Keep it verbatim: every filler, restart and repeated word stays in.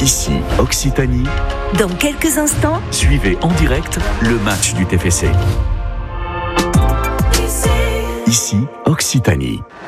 Ici, Occitanie. Dans quelques instants, suivez en direct le match du T F C. Ici, Occitanie.